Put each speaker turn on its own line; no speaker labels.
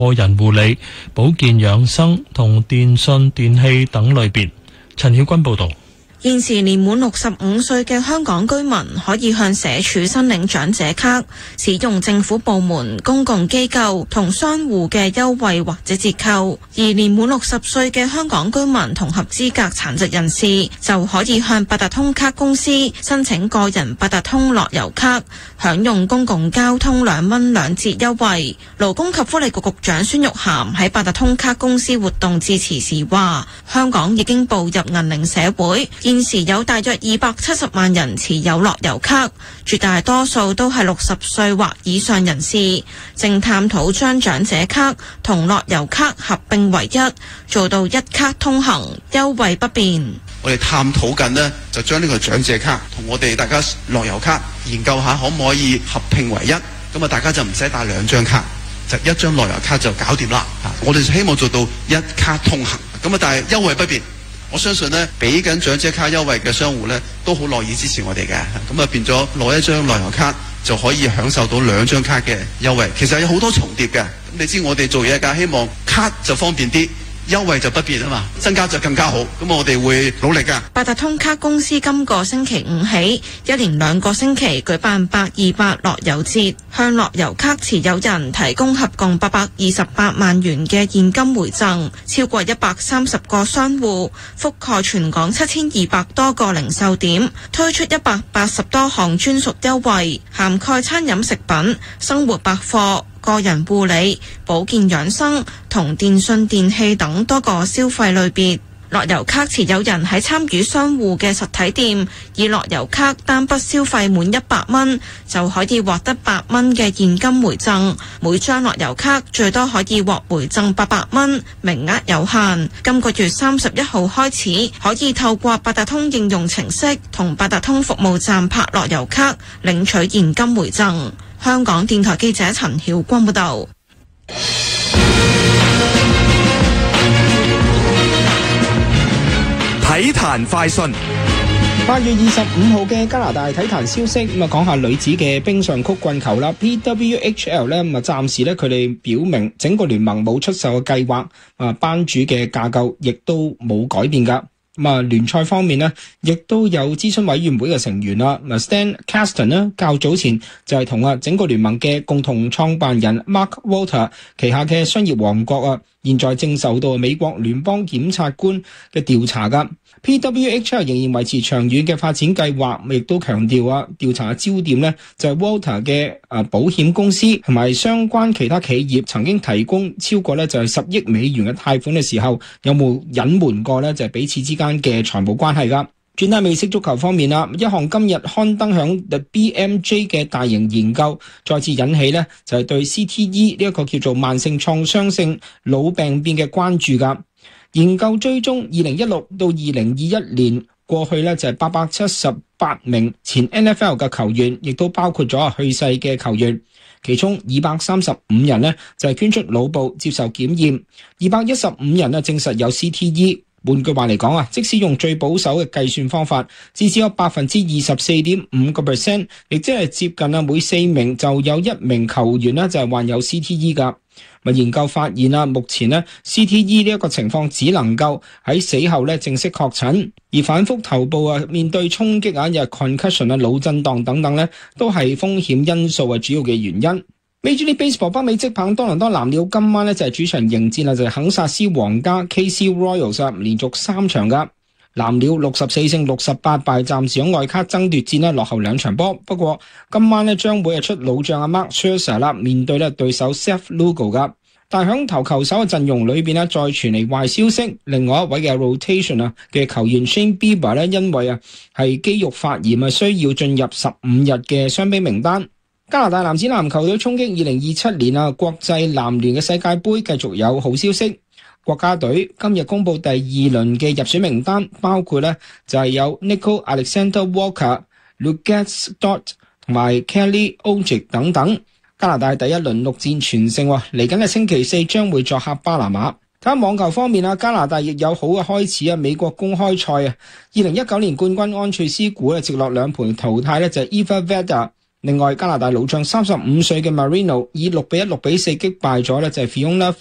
個人護理、保健養生同電訊電器等類別。陳曉君報導。
現時年滿65歲嘅香港居民可以向社署申領長者卡，使用政府部門、公共機構同商戶嘅優惠或者折扣；而年滿60歲嘅香港居民同合資格殘疾人士就可以向八達通卡公司申請個人八達通樂悠卡，享用公共交通2蚊2折優惠。勞工及福利局局長孫玉菡喺八達通卡公司活動致辭時話：香港已經步入銀齡社會。現時有大約270萬人持有樂悠卡，絕大多數都係60歲或以上人士，正探討將長者卡同樂悠卡合併為一，做到一卡通行，優惠不變。
我哋探討緊呢，就將呢個長者卡同我哋大家樂悠卡研究下可唔可以合併為一，咁啊大家就唔使帶2張卡，就一張樂悠卡就搞掂啦。我哋希望做到一卡通行，咁啊但係優惠不變。我相信呢，俾緊長者卡優惠嘅商戶呢，都好樂意支持我哋嘅，咁啊變咗攞一張樂悠卡就可以享受到2張卡嘅優惠。其實有好多重疊嘅，咁你知我哋做嘢㗎，希望卡就方便啲，優惠就不變啊嘛，增加就更加好，咁我哋會努力㗎。
八達通卡公司今個星期5起，一連2個星期舉辦828樂悠節，向樂悠卡持有人提供合共828萬元嘅現金回贈，超過130個商戶，覆蓋全港7200多個零售點，推出180多項專屬優惠，涵蓋餐飲食品、生活百貨、個人護理、保健養生同電訊電器等多個消費類別。樂悠卡持有人喺參與商戶嘅實體店，以樂悠卡單筆消費滿100蚊，就可以獲得8蚊嘅現金回贈。每張樂悠卡最多可以獲回贈800蚊，名額有限。今個月31號開始，可以透過八達通應用程式同八達通服務站拍樂悠卡，領取現金回贈。香港電台記者陳曉君報道。
體壇快訊
，8月25號嘅加拿大體壇消息，咁啊講下女子嘅冰上曲棍球啦。PWHL 咧，咁啊暫時咧佢哋表明整個聯盟冇出售嘅計劃，班主嘅架構亦都冇改變噶。咁啊，聯賽方面呢，亦都有諮詢委員會嘅成員啦。Stan Caston 呢，較早前就係同整個聯盟嘅共同創辦人 Mark Walter 旗下嘅商業王國現在正受到美國聯邦檢察官嘅調查噶。PWHL 仍然維持長遠嘅發展計劃，亦都強調調查嘅焦點呢就係 Walter 嘅保險公司同埋相關其他企業曾經提供超過呢就係10億美元嘅貸款嘅時候，有冇隱瞞過呢就係彼此之間嘅財務關係噶。轉睇美式足球方面啦，一項今日刊登響 The BMJ 嘅大型研究，再次引起呢就係對 CTE 呢一個叫做慢性創傷性腦病變嘅關注噶。研究追蹤2016到2021年過去呢就係878名前 NFL 嘅球員，亦都包括咗去世嘅球員，其中235人呢就係捐出腦部接受檢驗，215人呢證實有 CTE。換句話嚟講即使用最保守嘅計算方法，至少有 24.5%， 亦即係接近每4名就有1名球員呢就係患有 CTE 噶。研究發現目前呢 CTE 呢一個情況只能夠喺死後呢正式確診，而反覆頭部面對衝擊又係 concussion 腦震盪等等呢都係風險因素主要嘅原因。Major League Baseball 北美職棒多倫多藍鳥今晚呢就係主場迎戰就係肯薩斯皇家 KC Royals， 連續3場噶。藍鳥64勝68敗，暫時喺外卡爭奪戰呢落後2場波。不過今晚呢將會出老將Mark Scherzer 啦，面對呢對手 Seth Lugo 噶。但響投球手嘅陣容裏邊呢再傳嚟壞消息，另外一位嘅 rotation 嘅球員 Shane Bieber 呢因為係肌肉發炎需要進入15日嘅傷兵名單。加拿大男子籃球隊衝擊2027年國際籃聯嘅世界盃，繼續有好消息。國家隊今日公布第2輪嘅入選名單，包括呢就係有 Nicole Alexander-Walker、Lukas Dort 同埋 Kelly Olynyk 等等。加拿大第一輪6戰全勝，嚟緊嘅星期4將會作客巴拿馬。睇下網球方面加拿大亦有好嘅開始美國公開賽2019年冠軍安翠斯古直落2盤淘汰就係 Eva Veda。 另外，加拿大老將35歲嘅 Marino 以6-1、6-4擊敗咗就係 Fiona